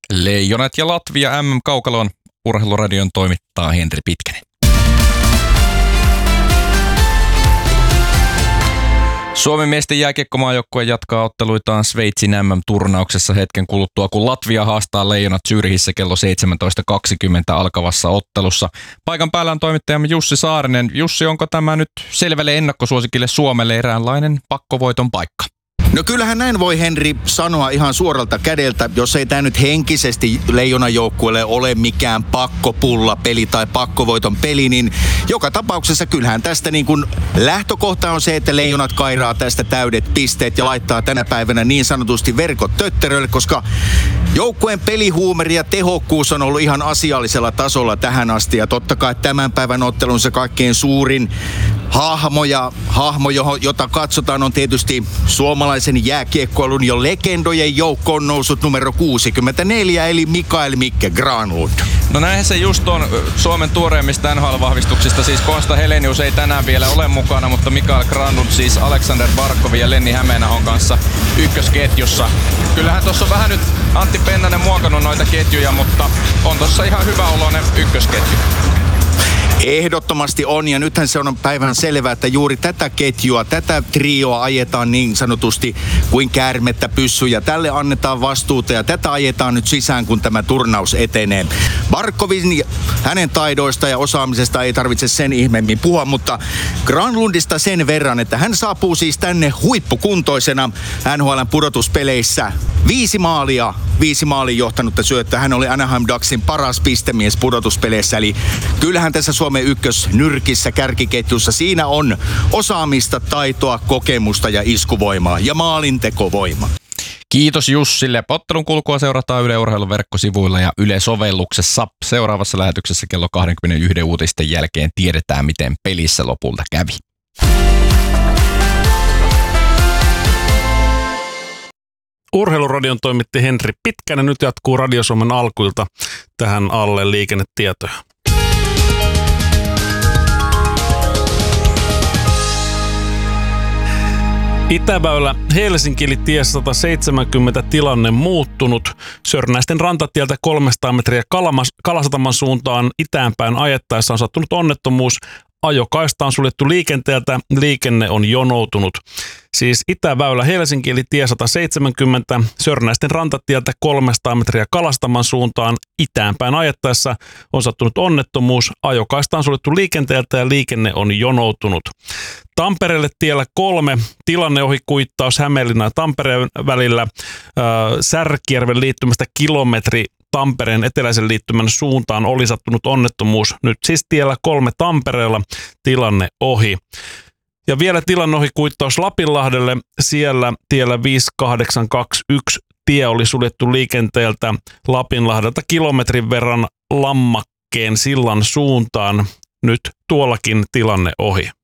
Leijonat ja Latvia MM-kaukaloon Urheiluradion toimittaa Henri Pitkänen. Suomen miesten jääkiekkomaajoukkue jatkaa otteluitaan Sveitsin MM-turnauksessa hetken kuluttua, kun Latvia haastaa Leijonat Zürichissä kello 17.20 alkavassa ottelussa. Paikan päällä on toimittajamme Jussi Saarinen. Jussi, onko tämä nyt selvälle ennakkosuosikille Suomelle eräänlainen pakkovoiton paikka? No kyllähän näin voi Henri sanoa ihan suoralta kädeltä, jos ei tämä nyt henkisesti Leijonajoukkueelle ole mikään pakkopulla-peli tai pakkovoiton peli, niin joka tapauksessa kyllähän tästä niin kuin lähtökohta on se, että Leijonat kairaa tästä täydet pisteet ja laittaa tänä päivänä niin sanotusti verkot tötterölle, koska joukkueen pelihuumeri ja tehokkuus on ollut ihan asiallisella tasolla tähän asti ja totta kai tämän päivän ottelun se kaikkein suurin hahmo, jota katsotaan, on tietysti suomalaisen jääkiekkoilun jo legendojen joukkoon noussut numero 64, eli Mikael Mikke Granlund. No näinhän se just on Suomen tuoreimmista NHL-vahvistuksista. Siis Konsta Helenius ei tänään vielä ole mukana, mutta Mikael Granlund siis Alexander Barkovin ja Lenni Hämeenahon kanssa ykkösketjussa. Kyllähän tuossa on vähän nyt Antti Pennanen muokannut noita ketjuja, mutta on tuossa ihan hyvä oloinen ykkösketju. Ehdottomasti on, ja nythän se on päivän selvää, että juuri tätä ketjua, tätä trioa ajetaan niin sanotusti kuin käärmettä pyssyjä. Tälle annetaan vastuuta ja tätä ajetaan nyt sisään, kun tämä turnaus etenee. Barkovin, hänen taidoista ja osaamisesta ei tarvitse sen ihmeemmin puhua, mutta Granlundista sen verran, että hän saapuu siis tänne huippukuntoisena NHL:n pudotuspeleissä. 5 maalin johtanutta syöttöä. Hän oli Anaheim Ducksin paras pistemies pudotuspeleissä, eli kyllähän tässä Suomen ykkösnyrkissä kärkiketjussa siinä on osaamista, taitoa, kokemusta ja iskuvoimaa ja maalintekovoimaa. Kiitos Jussille. Ottelun kulkua seurataan Yle Urheilun verkkosivuilla ja Yle-sovelluksessa. Seuraavassa lähetyksessä kello 21 uutisten jälkeen tiedetään, miten pelissä lopulta kävi. Urheiluradion toimitti Henri Pitkänen. Nyt jatkuu Radio Suomen alkuilta tähän alle liikennetietoja. Itäväylä Helsinki eli tie 170 tilanne muuttunut. Sörnäisten rantatieltä 300 metriä Kalasataman suuntaan itäänpäin ajettaessa on sattunut onnettomuus. Ajokaista on suljettu liikenteeltä, liikenne on jonoutunut. Siis Itäväylä Helsinki eli tie 170, Sörnäisten rantatieltä 300 metriä Kalastaman suuntaan itäänpäin ajettaessa on sattunut onnettomuus. Ajokaista on suljettu liikenteeltä ja liikenne on jonoutunut. Tampereelle tiellä 3, tilanneohikuittaus Hämeenlinnan ja Tampereen välillä, Särkijärven liittymästä kilometri Tampereen eteläisen liittymän suuntaan oli sattunut onnettomuus. Nyt siis tiellä 3 Tampereella tilanne ohi. Ja vielä tilanneohikuittaus Lapinlahdelle, siellä tiellä 5821 tie oli suljettu liikenteeltä Lapinlahdelta kilometrin verran Lammakkeen sillan suuntaan. Nyt tuollakin tilanne ohi.